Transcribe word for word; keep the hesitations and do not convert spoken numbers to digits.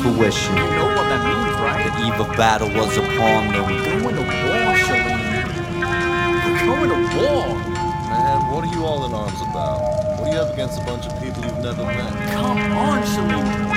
fruition. You know what that means, right? The eve of battle was upon them. We're going to war, Shalene. We're going to war. Man, what are you all in arms about? What do you have against a bunch of people you've never met? Come on, Shalene.